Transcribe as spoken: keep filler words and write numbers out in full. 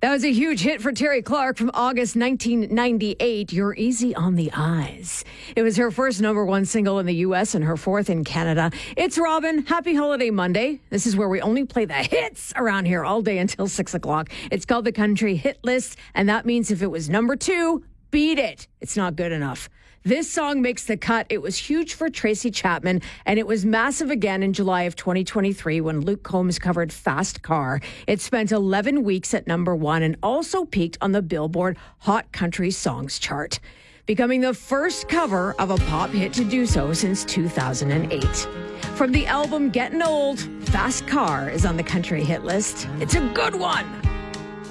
That was a huge hit for Terry Clark from August nineteen ninety-eight, You're Easy on the Eyes. It was her first number one single in the U S and her fourth in Canada. It's Robin. Happy Holiday Monday. This is where we only play the hits around here all day until six o'clock. It's called the Country Hit List, and that means if it was number two, beat it. It's not good enough. This song makes the cut. It was huge for Tracy Chapman, and it was massive again in July of twenty twenty-three when Luke Combs covered Fast Car. It spent eleven weeks at number one and also peaked on the Billboard Hot Country Songs chart, becoming the first cover of a pop hit to do so since two thousand eight. From the album Getting Old, Fast Car is on the Country Hit List. It's a good one.